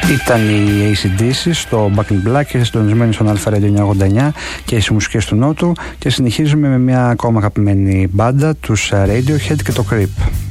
Ήταν οι AC/DC στο Back in Black και συντονισμένοι στον Alpha Radio 989 και στις μουσικές του Νότου, και συνεχίζουμε με μια ακόμα αγαπημένη μπάντα, τους Radiohead και το Creep.